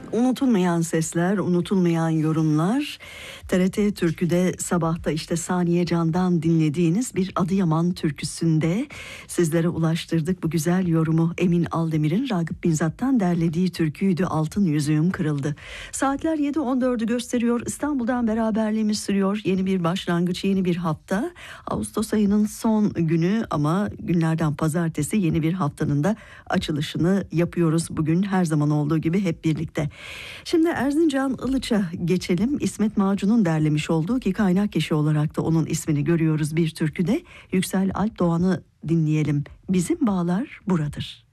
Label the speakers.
Speaker 1: Unutulmayan sesler, unutulmayan yorumlar. TRT Türkü'de sabahta işte Saniye Can'dan dinlediğiniz bir Adıyaman türküsünde sizlere ulaştırdık bu güzel yorumu. Emin Aldemir'in Ragıp Binzat'tan derlediği türküydü. Altın Yüzüğüm Kırıldı. Saatler 7.14'ü gösteriyor. İstanbul'dan beraberliğimiz sürüyor. Yeni bir başlangıç, yeni bir hafta. Ağustos ayının son günü ama günlerden pazartesi yeni bir haftanın da açılışını yapıyoruz. Bugün her zaman olduğu gibi hep birlikte. Şimdi Erzincan Ilıç'a geçelim. İsmet Macun'un derlemiş olduğu ki kaynak kişi olarak da onun ismini görüyoruz bir türküde. Yüksel Alp Doğan'ı dinleyelim. Bizim bağlar buradır.